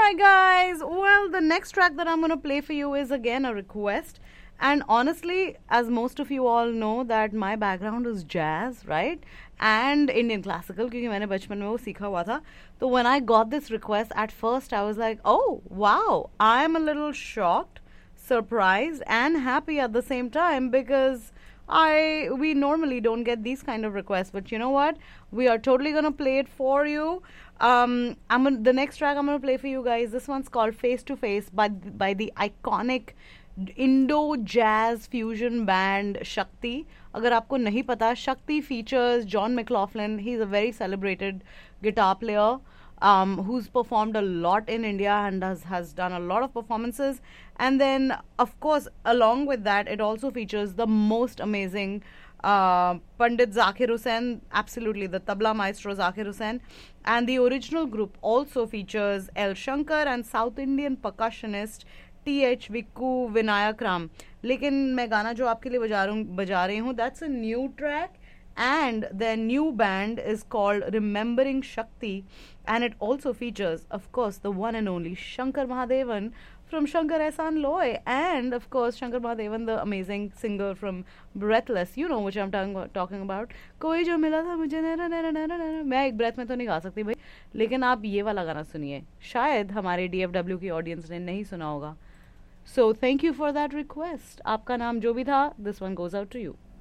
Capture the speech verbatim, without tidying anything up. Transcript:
Alright, guys. Well, the next track that I'm going to play for you is again a request. And honestly, as most of you all know, that my background is jazz, right? And Indian classical, क्योंकि मैंने बचपन में वो सीखा हुआ था. So when I got this request, at first I was like, oh, wow. I'm a little shocked, surprised, and happy at the same time because I we normally don't get these kind of requests. But you know what? We are totally gonna play it for you. Um, I'm gonna, the next track I'm gonna play for you guys. This one's called "Face to Face" by by the iconic Indo jazz fusion band Shakti. अगर आपको नहीं पता, Shakti features John McLaughlin. He's a very celebrated guitar player um, who's performed a lot in India and has, has done a lot of performances. And then, of course, along with that, it also features the most amazing uh, Pandit Zakir Hussain, absolutely, the tabla maestro Zakir Hussain. And the original group also features L. Shankar and South Indian percussionist T H Vikku Vinayak Ram. लेकिन मैं गाना जो आपके लिए बजा रहा हूँ बजा रही हूँ that's a new track and the new band is called remembering शक्ति and it also features of course the one and only Shankar Mahadevan from Shankar Ehsaan Loy and of course Shankar Mahadevan, the amazing singer from Breathless. You know which I'm talking about, talking about. कोई जो मिला था मुझे ना ना ना ना ना मैं एक ब्रेथ में तो नहीं गा सकती भाई, लेकिन आप ये वाला गाना सुनिए, शायद हमारे डी एफ डब्ल्यू की ऑडियंस ने नहीं सुना होगा. So thank you for that request. आपका नाम जो भी था, this one goes out to you.